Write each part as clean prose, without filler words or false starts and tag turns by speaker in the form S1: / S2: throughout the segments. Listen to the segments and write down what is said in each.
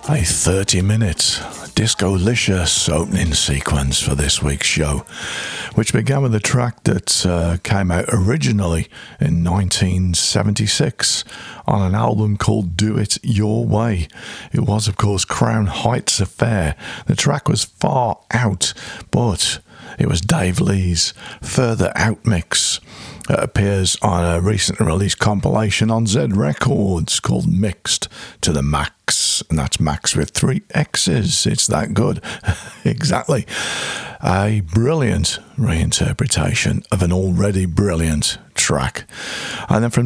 S1: A 30-minute disco-licious opening sequence for this week's show, which began with a track that came out originally in 1976 on an album called Do It Your Way. It was, of course, Crown Heights Affair. The track was Far Out, but it was Dave Lee's Further Out mix. It appears on a recently released compilation on Z Records called Mixed to the Max, and that's Max with 3 X's. It's that good. Exactly. A brilliant reinterpretation of an already brilliant track. And then from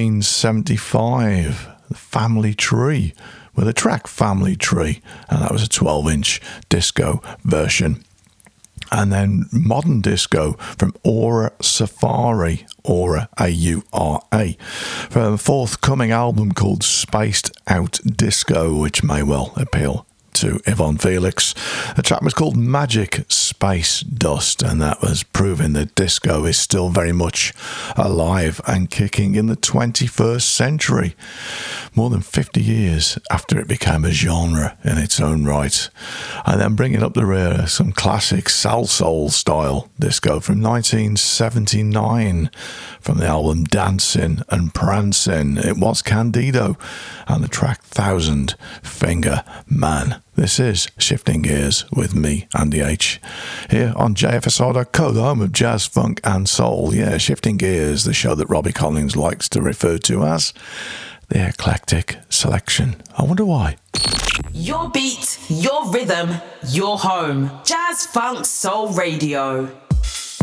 S1: 1975, The Family Tree, with a track Family Tree, and that was a 12-inch disco version. And then modern disco from Aura Safari, Aura, A-U-R-A, from a forthcoming album called Spaced Out Disco, which may well appeal to Yvonne Felix. The track was called Magic Space Dust, and that was proving that disco is still very much alive and kicking in the 21st century, more than 50 years after it became a genre in its own right. And then bringing up the rear, some classic Salsoul style disco from 1979 from the album Dancing and Prancing. It was Candido and the track Thousand Finger Man. This is Shifting Gears with me, Andy H, here on JFSR.co, the home of jazz, funk and soul. Yeah, Shifting Gears, the show that Robbie Collins likes to refer to as the eclectic selection. I wonder why.
S2: Your beat, your rhythm, your home. Jazz, funk, soul radio.